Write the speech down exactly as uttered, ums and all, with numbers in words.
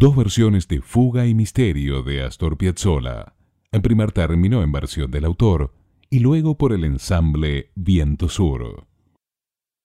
dos versiones de Fuga y Misterio de Astor Piazzolla, en primer término en versión del autor y luego por el ensamble Viento Sur.